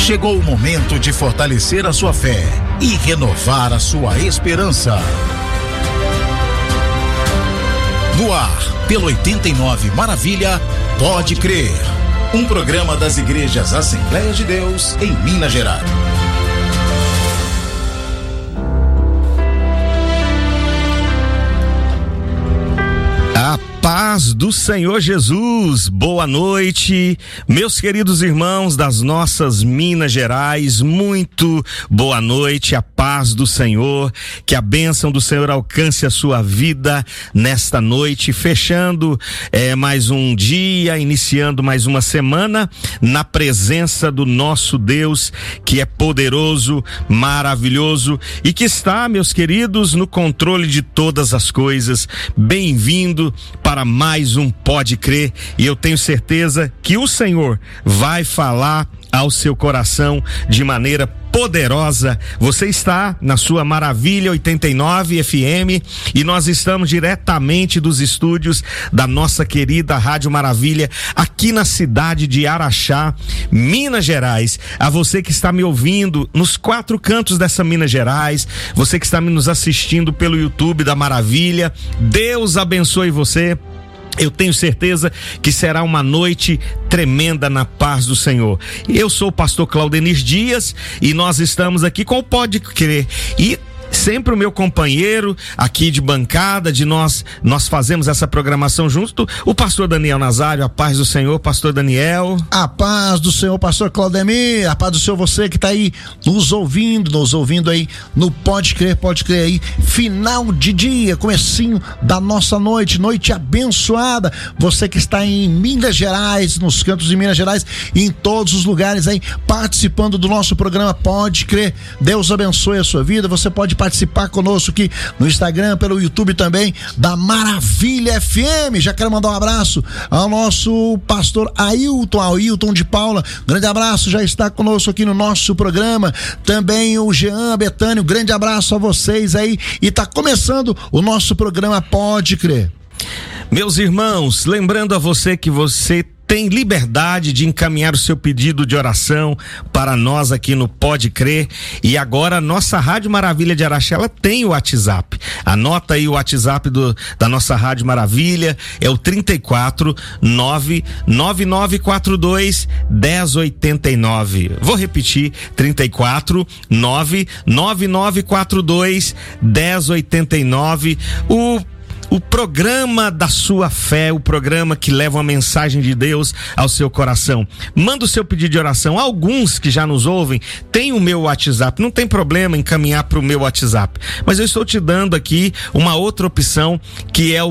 Chegou o momento de fortalecer a sua fé e renovar a sua esperança. No ar, pelo 89 Maravilha, Pode Crer. Um programa das igrejas Assembleia de Deus em Minas Gerais. Paz do Senhor Jesus, boa noite, meus queridos irmãos das nossas Minas Gerais, muito boa noite, a paz do Senhor, que a bênção do Senhor alcance a sua vida nesta noite, fechando mais um dia, iniciando mais uma semana, na presença do nosso Deus, que é poderoso, maravilhoso e que está, meus queridos, no controle de todas as coisas. Bem-vindo para mais um Pode Crer, e eu tenho certeza que o Senhor vai falar ao seu coração de maneira poderosa. Você está na sua Maravilha 89 FM e nós estamos diretamente dos estúdios da nossa querida Rádio Maravilha, aqui na cidade de Araxá, Minas Gerais. A você que está me ouvindo nos 4 cantos dessa Minas Gerais, você que está nos assistindo pelo YouTube da Maravilha, Deus abençoe você. Eu tenho certeza que será uma noite tremenda na paz do Senhor. Eu sou o pastor Claudenir Dias e nós estamos aqui com o Pode Crer. E sempre o meu companheiro aqui de bancada, nós fazemos essa programação junto, o pastor Daniel Nazário. A paz do Senhor, pastor Daniel. A paz do Senhor, pastor Claudemir. A paz do Senhor, você que está aí nos ouvindo aí no Pode Crer aí, final de dia, comecinho da nossa noite abençoada. Você que está em Minas Gerais, nos cantos de Minas Gerais, em todos os lugares aí, participando do nosso programa Pode Crer. Deus abençoe a sua vida. Você pode participar conosco aqui no Instagram, pelo YouTube também, da Maravilha FM. Já quero mandar um abraço ao nosso pastor Ailton de Paula. Grande abraço, já está conosco aqui no nosso programa. Também o Jean Betânio, grande abraço a vocês aí. E tá começando o nosso programa Pode Crer. Meus irmãos, lembrando a você que você tem liberdade de encaminhar o seu pedido de oração para nós aqui no Pode Crer. E agora nossa Rádio Maravilha de Araxá, ela tem o WhatsApp. Anota aí o WhatsApp da nossa Rádio Maravilha, é o 34-99942-1089. Vou repetir, 34-99942-1089. O programa da sua fé, o programa que leva uma mensagem de Deus ao seu coração. Manda o seu pedido de oração. Alguns que já nos ouvem têm o meu WhatsApp, não tem problema encaminhar para o meu WhatsApp, mas eu estou te dando aqui uma outra opção, que é o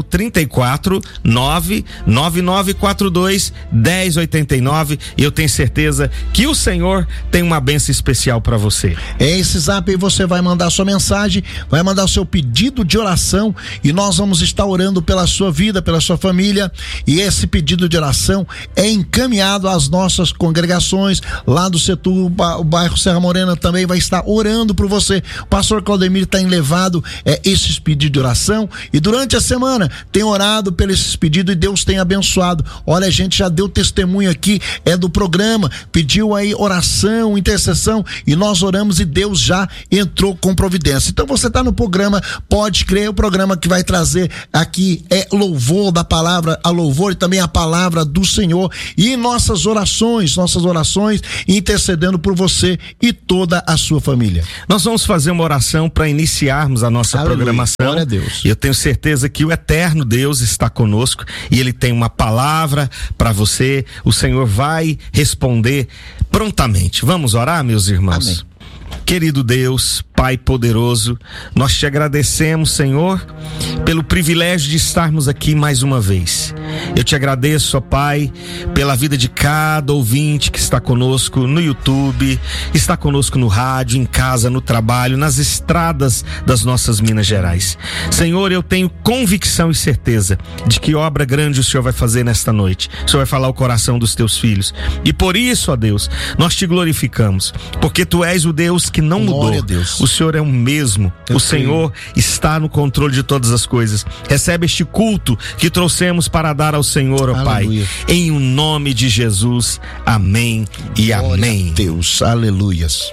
34-99942-1089, e eu tenho certeza que o Senhor tem uma bênção especial para você. Esse zap aí você vai mandar sua mensagem, vai mandar o seu pedido de oração, e nós vamos está orando pela sua vida, pela sua família, e esse pedido de oração é encaminhado às nossas congregações lá do setor, o bairro Serra Morena também vai estar orando por você. O pastor Claudemir tem levado esses pedidos de oração, e durante a semana tem orado por esses pedidos e Deus tem abençoado. Olha, a gente já deu testemunho aqui do programa, pediu aí oração, intercessão, e nós oramos e Deus já entrou com providência. Então você está no programa Pode Crer, o programa que vai trazer aqui louvor da palavra, a louvor e também a palavra do Senhor, e nossas orações intercedendo por você e toda a sua família. Nós vamos fazer uma oração para iniciarmos a nossa programação. Glória a Deus. Eu tenho certeza que o eterno Deus está conosco e Ele tem uma palavra para você. O Senhor vai responder prontamente. Vamos orar, meus irmãos? Amém. Querido Deus, Pai poderoso, nós te agradecemos, Senhor, pelo privilégio de estarmos aqui mais uma vez. Eu te agradeço, ó Pai, pela vida de cada ouvinte que está conosco no YouTube, está conosco no rádio, em casa, no trabalho, nas estradas das nossas Minas Gerais. Senhor, eu tenho convicção e certeza de que obra grande o Senhor vai fazer nesta noite. O Senhor vai falar ao coração dos teus filhos. E por isso, ó Deus, nós te glorificamos, porque tu és o Deus que não mudou. Deus. O Senhor é o mesmo. O Senhor está no controle de todas as coisas. Recebe este culto que trouxemos para dar ao Senhor, ó Pai. Em o nome de Jesus. Amém e amém. Deus, aleluias.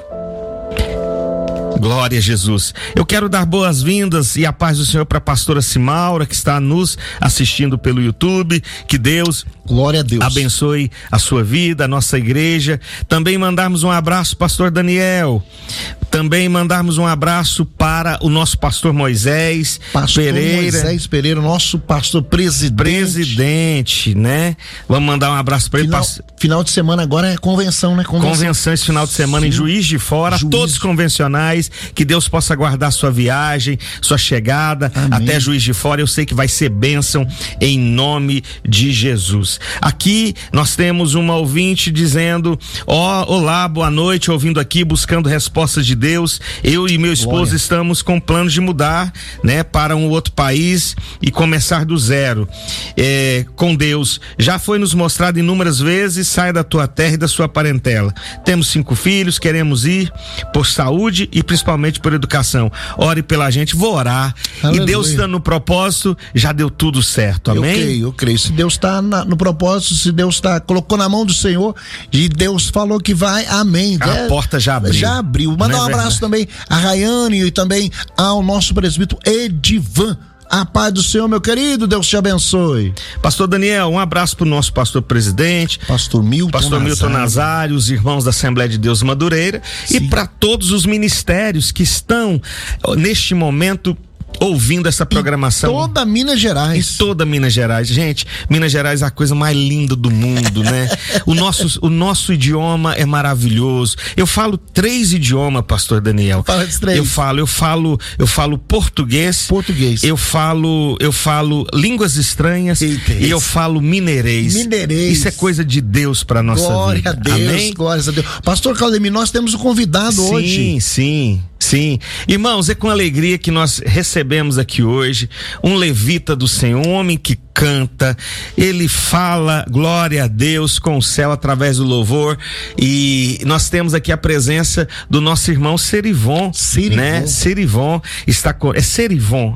Glória a Jesus. Eu quero dar boas-vindas e a paz do Senhor para a pastora Simaura, que está nos assistindo pelo YouTube. Que Deus, glória a Deus, abençoe a sua vida, a nossa igreja. Também mandarmos um abraço, pastor Daniel. Também mandarmos um abraço para o nosso pastor Moisés Pereira, nosso pastor presidente, né? Vamos mandar um abraço para ele. Final de semana agora é convenção, né? Convenção esse final de semana. Sim. Em Juiz de Fora, todos convencionais. Que Deus possa guardar sua viagem, sua chegada. Amém. Até Juiz de Fora. Eu sei que vai ser bênção em nome de Jesus. Aqui nós temos uma ouvinte dizendo: olá, boa noite, ouvindo aqui, buscando respostas de Deus. Eu e meu esposo estamos com planos de mudar, né, para um outro país e começar do zero, com Deus. Já foi nos mostrado inúmeras vezes: sai da tua terra e da sua parentela. Temos 5 filhos, queremos ir por saúde e principalmente por educação. Ore pela gente, vou orar. Aleluia. E Deus estando no propósito, já deu tudo certo, amém? Eu creio. Se Deus está no propósito, se Deus colocou na mão do Senhor e Deus falou que vai, amém. A porta já abriu. Já abriu. Manda um abraço também a Rayane e também ao nosso presbítero Edivan. A paz do Senhor, meu querido, Deus te abençoe. Pastor Daniel, um abraço pro nosso pastor presidente, Pastor Milton Nazário, os irmãos da Assembleia de Deus Madureira. Sim. E para todos os ministérios que estão neste momento ouvindo essa programação. Em toda Minas Gerais. Gente, Minas Gerais é a coisa mais linda do mundo, né? O nosso idioma é maravilhoso. Eu falo 3 idiomas, pastor Daniel. Fala de 3. Eu falo português. Eu falo línguas estranhas. E eu falo mineirês. Isso é coisa de Deus para nossa vida. Glória a Deus. Amém? Glórias a Deus. Pastor Claudemir, nós temos um convidado hoje. Sim. Irmãos, é com alegria que nós recebemos aqui hoje um levita do Senhor, um homem que canta, ele fala, glória a Deus, com o céu através do louvor. E nós temos aqui a presença do nosso irmão Serivon, né? Serivon está com... Serivon.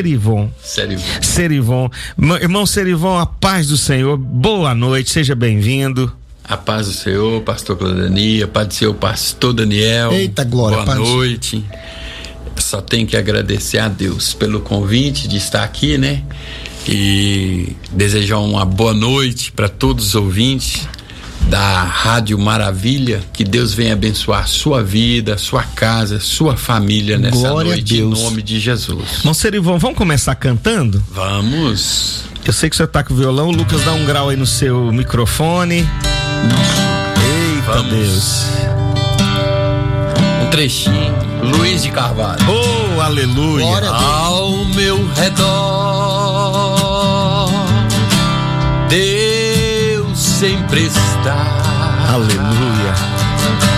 Irmão Serivon, a paz do Senhor, boa noite, seja bem-vindo. A paz do Senhor, pastor Claudemir, a paz do Senhor, pastor Daniel. Eita glória, boa noite. Só tenho que agradecer a Deus pelo convite de estar aqui, né? E desejar uma boa noite para todos os ouvintes da Rádio Maravilha. Que Deus venha abençoar sua vida, sua casa, sua família nessa glória noite, em nome de Jesus. Irmão Serivon, vamos começar cantando? Vamos. Eu sei que o senhor tá com o violão. O Lucas, dá um grau aí no seu microfone. Eita, vamos. Deus. Um trechinho. Luiz de Carvalho. Oh, aleluia. Glória a Deus. Ao meu redor, Deus sempre está. Aleluia.